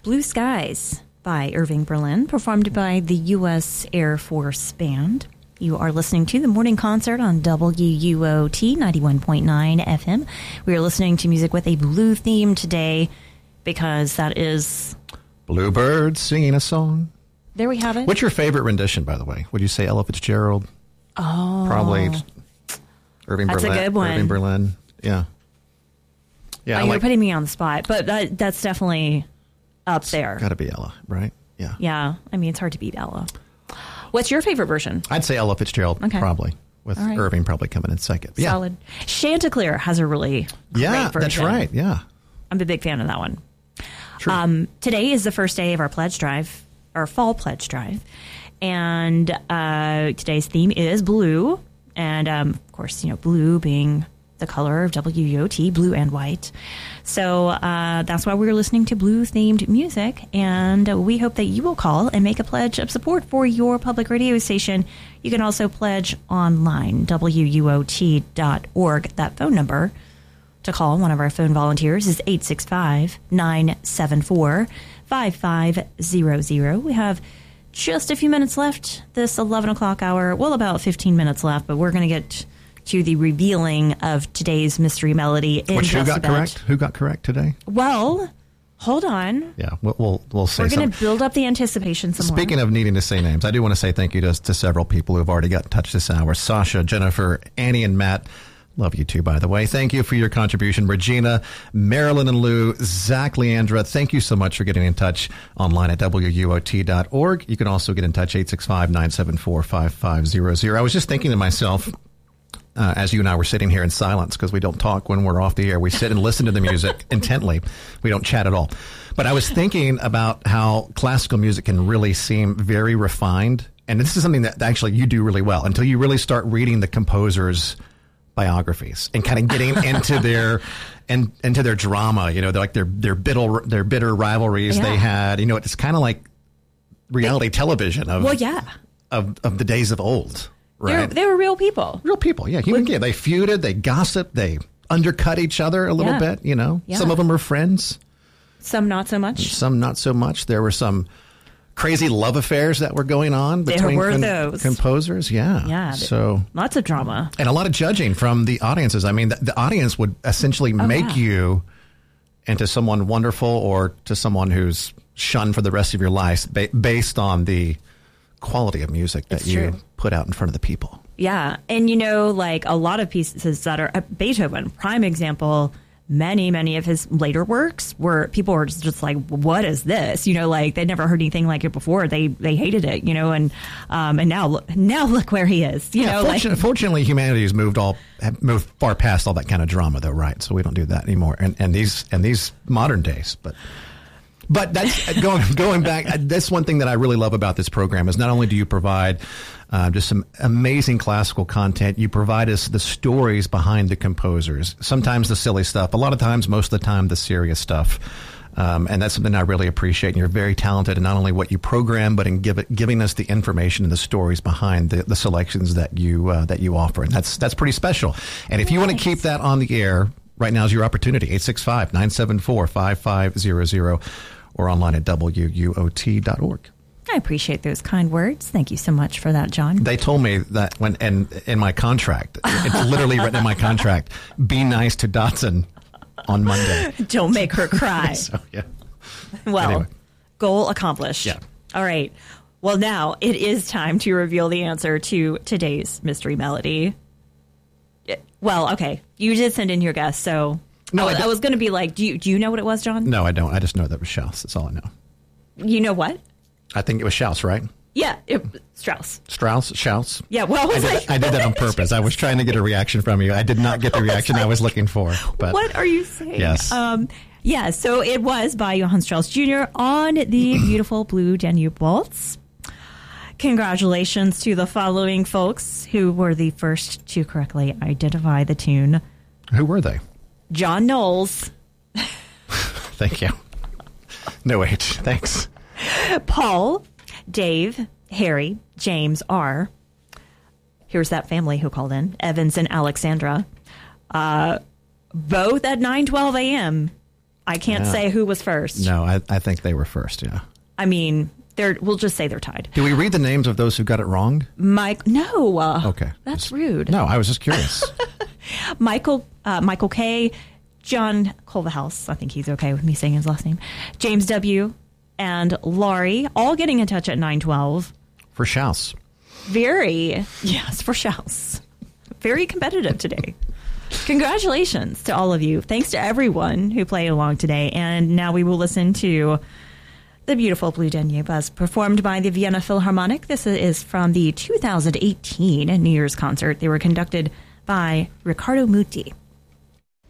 Blue Skies by Irving Berlin, performed by the U.S. Air Force Band. You are listening to the morning concert on WUOT 91.9 FM. We are listening to music with a blue theme today because that is... Bluebird singing a song. There we have it. What's your favorite rendition, by the way? Would you say Ella Fitzgerald? Oh. Probably Irving Berlin. That's a good one. Irving Berlin, yeah. Yeah, you're putting me on the spot, but that's definitely up there. Got to be Ella, right? Yeah. Yeah, I mean, it's hard to beat Ella. What's your favorite version? I'd say Ella Fitzgerald, probably, with Irving probably coming in second. But solid. Yeah. Chanticleer has a really great version. That's right, yeah. I'm a big fan of that one. True. Today is the first day of our pledge drive, our fall pledge drive, and today's theme is blue, and of course, blue being the color of WUOT, blue and white. So that's why we're listening to blue-themed music, and we hope that you will call and make a pledge of support for your public radio station. You can also pledge online, WUOT.org. That phone number to call one of our phone volunteers is 865-974-5500. We have just a few minutes left this 11 o'clock hour. Well, about 15 minutes left, but we're going to get to the revealing of today's mystery melody. Who got correct? Who got correct today? Well, hold on. Yeah, we'll say We're going to build up the anticipation some more. Speaking of needing to say names, I do want to say thank you to several people who have already got in touch this hour. Sasha, Jennifer, Annie, and Matt. Love you too, by the way. Thank you for your contribution. Regina, Marilyn and Lou, Zach, Leandra, thank you so much for getting in touch online at WUOT.org. You can also get in touch 865-974-5500. I was just thinking to myself, as you and I were sitting here in silence, because we don't talk when we're off the air. We sit and listen to the music intently. We don't chat at all. But I was thinking about how classical music can really seem very refined. And this is something that actually you do really well until you really start reading the composer's biographies and kind of getting into their drama. They're like their bitter rivalries they had. It's kind of like reality television of the days of old. Right. They were real people. Real people, yeah. They feuded, they gossiped, they undercut each other a little bit, Yeah. Some of them are friends. Some not so much. Some not so much. There were some crazy love affairs that were going on between those composers. Yeah. Yeah. So lots of drama. And a lot of judging from the audiences. I mean, the audience would essentially make you into someone wonderful or to someone who's shunned for the rest of your life based on the quality of music that you put out in front of the people. Yeah. And like a lot of pieces that are Beethoven, prime example, many of his later works were people were just like, what is this? Like they'd never heard anything like it before. They hated it, and now look where he is. Fortunately, humanity has moved far past all that kind of drama, though, right? So we don't do that anymore. And these modern days, But that's going back. That's one thing that I really love about this program is not only do you provide just some amazing classical content, you provide us the stories behind the composers. Sometimes the silly stuff, a lot of times, most of the time, the serious stuff. And that's something I really appreciate. And you're very talented in not only what you program, but in giving us the information and the stories behind the selections that you offer. And that's pretty special. And if you want to keep that on the air, right now is your opportunity. 865-974-5500. Or online at WUOT.org. I appreciate those kind words. Thank you so much for that, John. They told me that in my contract, it's literally written in my contract, be nice to Dotson on Monday. Don't make her cry. So, yeah. Well, anyway. Goal accomplished. Yeah. All right. Well, now it is time to reveal the answer to today's mystery melody. Well, okay. You did send in your guess, so... No, I was going to be like, do you know what it was, John? No, I don't. I just know that it was Strauss. That's all I know. You know what? I think it was Strauss, right? Yeah, Strauss. Strauss? Yeah, well, I did that on purpose. I was trying to get a reaction from you. I did not get the reaction I was looking for. But what are you saying? Yes. Yeah, so it was by Johann Strauss Jr. on the beautiful Blue Danube Waltz. Congratulations to the following folks who were the first to correctly identify the tune. Who were they? John Knowles. Thank you. No, wait. Thanks. Paul, Dave, Harry, James R. Here's that family who called in. Evans and Alexandra. Both at 9:12 a.m. I can't say who was first. No, I think they were first, yeah. I mean, we'll just say they're tied. Do we read the names of those who got it wrong? No. Okay. That's rude. No, I was just curious. Michael K., John Culverhouse, I think he's okay with me saying his last name, James W., and Laurie, all getting in touch at 912. For Schaus. Yes, for Schaus. Very competitive today. Congratulations to all of you. Thanks to everyone who played along today. And now we will listen to the beautiful Blue Denier Buzz performed by the Vienna Philharmonic. This is from the 2018 New Year's concert. They were conducted by Riccardo Muti.